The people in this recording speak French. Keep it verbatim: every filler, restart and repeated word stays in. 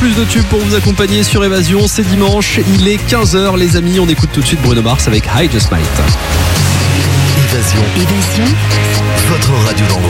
plus de tubes pour vous accompagner sur Évasion. C'est dimanche, il est quinze heures les amis. On écoute tout de suite Bruno Mars avec I Just Might. Évasion. Évasion. Votre radio dans l'eau.